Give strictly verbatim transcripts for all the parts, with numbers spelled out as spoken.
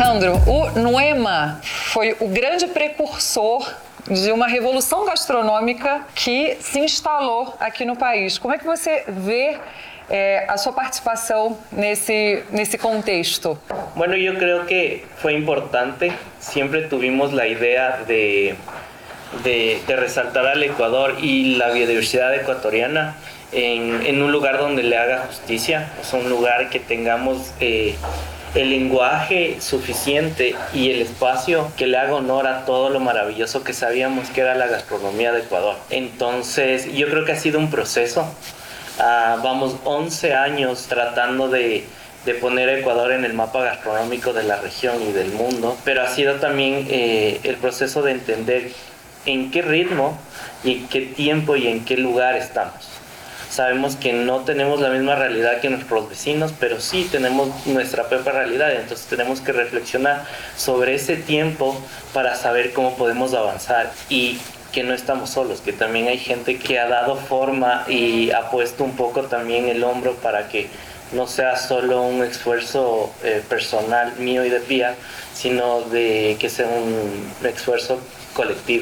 Alejandro, o Noema foi o grande precursor de uma revolução gastronômica que se instalou aqui no país. Como é que você vê eh, a sua participação nesse, nesse contexto? Bueno, yo creo que fue importante. Siempre tuvimos la idea de, de, de resaltar al Ecuador y la biodiversidad ecuatoriana en, en un lugar donde le haga justicia. Es un lugar que tengamos eh, el lenguaje suficiente y el espacio que le haga honor a todo lo maravilloso que sabíamos que era la gastronomía de Ecuador. Entonces, yo creo que ha sido un proceso. Uh, vamos once años tratando de, de poner a Ecuador en el mapa gastronómico de la región y del mundo, pero ha sido también eh, el proceso de entender en qué ritmo y en qué tiempo y en qué lugar estamos. Sabemos que no tenemos la misma realidad que nuestros vecinos, pero sí tenemos nuestra propia realidad, entonces tenemos que reflexionar sobre ese tiempo para saber cómo podemos avanzar y que no estamos solos, que también hay gente que ha dado forma y ha puesto un poco también el hombro para que no sea solo un esfuerzo eh, personal mío y de Pía, sino de que sea un esfuerzo colectivo.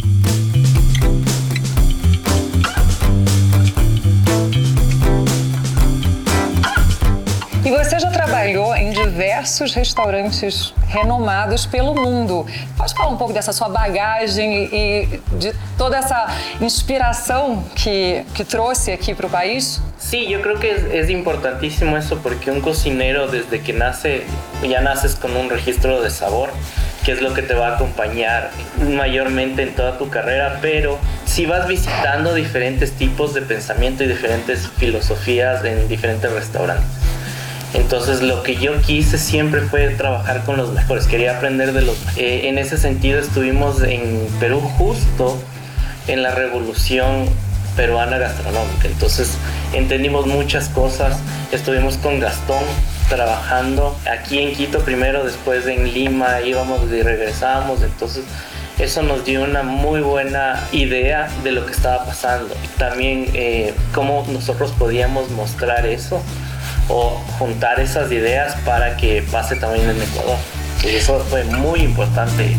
E você já trabalhou em diversos restaurantes renomados pelo mundo. Pode falar um pouco dessa sua bagagem e de toda essa inspiração que, que trouxe aqui para o país? Sí, yo creo que es, es importantísimo eso porque un cocinero desde que nace, ya naces con un registro de sabor, que es lo que te va a acompañar mayormente en toda tu carrera, pero si vas visitando diferentes tipos de pensamiento y diferentes filosofías en diferentes restaurantes. Entonces lo que yo quise siempre fue trabajar con los mejores, quería aprender de los mejores. Eh, en ese sentido estuvimos en Perú justo en la revolución peruana gastronómica, entonces entendimos muchas cosas, estuvimos con Gastón trabajando aquí en Quito primero, después en Lima, íbamos y regresábamos, entonces eso nos dio una muy buena idea de lo que estaba pasando. También eh, cómo nosotros podíamos mostrar eso o juntar esas ideas para que pase también en Ecuador. Y eso fue muy importante.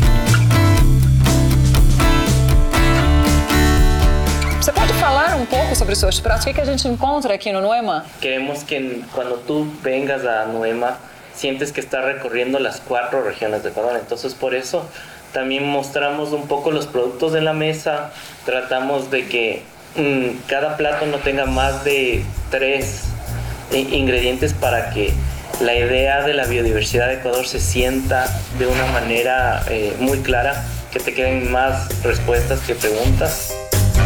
Você pode falar um pouco sobre os seus pratos? O que, que a gente encontra aqui no Noema? Queremos que cuando tú vengas a Noema sientes que estás recorriendo las cuatro regiones de Ecuador. Entonces por eso también mostramos un poco los productos en la mesa. Tratamos de que mmm, cada plato no tenga más de tres ingredientes para que la idea de la biodiversidad de Ecuador se sienta de una manera eh, muy clara, que te queden más respuestas que preguntas.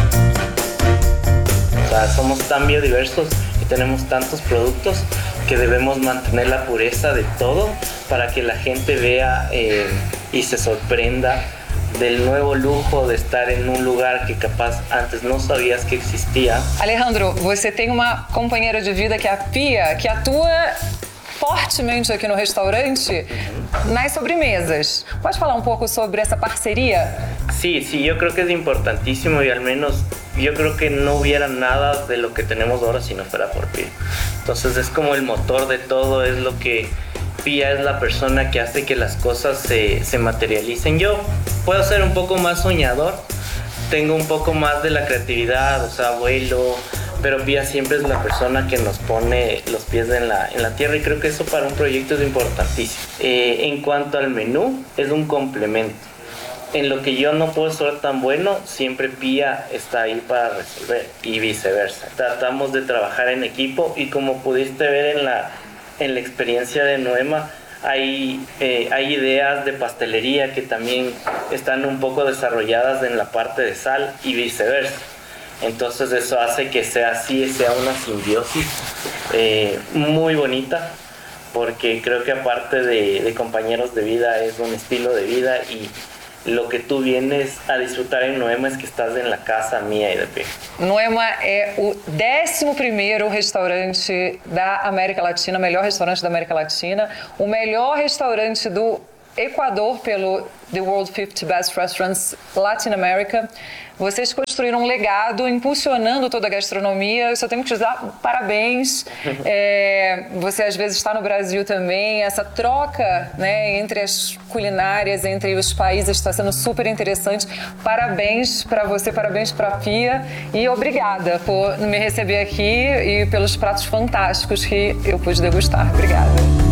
O sea, somos tan biodiversos y tenemos tantos productos que debemos mantener la pureza de todo para que la gente vea eh, y se sorprenda del nuevo lujo de estar em um lugar que capaz antes não sabias que existia. Alejandro, você tem uma companheira de vida que é a Pia, que atua fortemente aqui no restaurante uhum. nas sobremesas. Pode falar um pouco sobre essa parceria? Sí, sí, yo creo que es importantísimo y al menos yo creo que no hubiera nada de lo que tenemos ahora si no fuera por Pia. Entonces es como el motor de todo, es lo que Pia es la persona que hace que las cosas se, se materialicen. Yo puedo ser un poco más soñador, tengo un poco más de la creatividad, o sea, vuelo, pero Pia siempre es la persona que nos pone los pies en la, en la tierra y creo que eso para un proyecto es importantísimo. Eh, en cuanto al menú, es un complemento. En lo que yo no puedo ser tan bueno, siempre Pia está ahí para resolver y viceversa. Tratamos de trabajar en equipo y como pudiste ver en la en la experiencia de Noema hay, eh, hay ideas de pastelería que también están un poco desarrolladas en la parte de sal y viceversa. Entonces eso hace que sea así, sea una simbiosis eh, muy bonita, porque creo que aparte de, de compañeros de vida es un estilo de vida y lo que tú vienes a disfrutar em Noema é que estás em la casa minha e da Pia. Noema é o décimo primeiro restaurante da América Latina, melhor restaurante da América Latina, o melhor restaurante do Equador pelo The World fifty Best Restaurants Latin America. Vocês construíram um legado, impulsionando toda a gastronomia. Eu só tenho que te dar parabéns. É, você às vezes está no Brasil também. Essa troca, né, entre as culinárias, entre os países, está sendo super interessante. Parabéns para você, parabéns para a Pia. E obrigada por me receber aqui e pelos pratos fantásticos que eu pude degustar. Obrigada.